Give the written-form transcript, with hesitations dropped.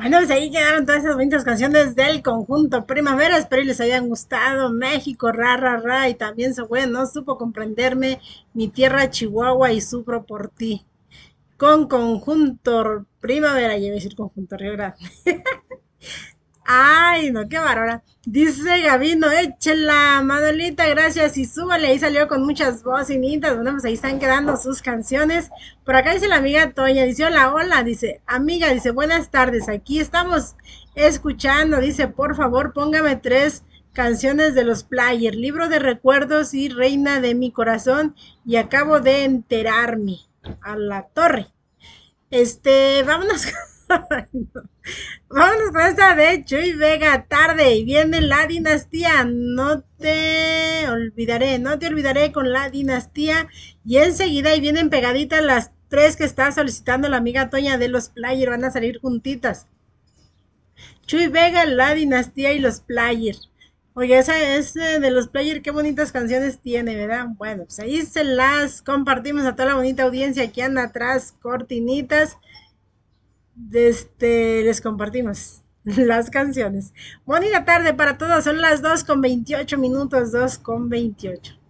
Bueno, pues ahí quedaron todas esas bonitas canciones del conjunto Primavera. Espero y les hayan gustado. México, ra, ra, ra. Y también se fue, no supo comprenderme. Mi tierra, Chihuahua, y sufro por ti. Con conjunto Primavera. Ya iba a decir conjunto Río Grande. Ay, no, qué bárbara. Dice Gabino, échela, Manuelita, gracias. Y súbale, ahí salió con muchas bocinitas. Bueno, pues ahí están quedando sus canciones. Por acá dice la amiga Toña, dice, hola, hola, dice, amiga, dice, buenas tardes. Aquí estamos escuchando, dice, por favor, póngame tres canciones de los Players, Libro de Recuerdos y Reina de mi Corazón. Y acabo de enterarme. A la torre. Vámonos. Vámonos con esta de Chuy Vega, tarde, y viene la dinastía, no te olvidaré con la dinastía, y enseguida ahí vienen pegaditas las tres que está solicitando la amiga Toña de los Players, van a salir juntitas. Chuy Vega, la dinastía y los Players. Oye, esa es de los Players, qué bonitas canciones tiene, ¿verdad? Bueno, pues ahí se las compartimos a toda la bonita audiencia que anda atrás, cortinitas les compartimos las canciones. Bonita tarde para todos, son las 2:28 minutos, 2:28.